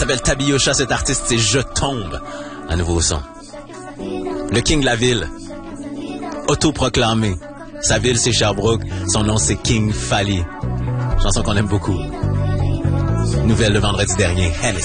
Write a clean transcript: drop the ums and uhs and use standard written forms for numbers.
s'appelle Tabiyosha, cet artiste, c'est Je tombe. Un nouveau son. Le King de la ville. Autoproclamé. Sa ville, c'est Sherbrooke. Son nom, c'est King Fally. Chanson qu'on aime beaucoup. Nouvelle le vendredi dernier.